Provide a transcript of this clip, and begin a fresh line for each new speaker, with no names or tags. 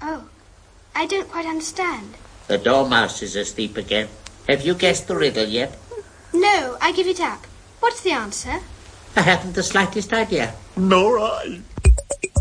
Oh, I don't quite understand.
The Dormouse is asleep again. Have you guessed the riddle yet?
No, I give it up. What's the answer?
I haven't the slightest idea.
Nor I.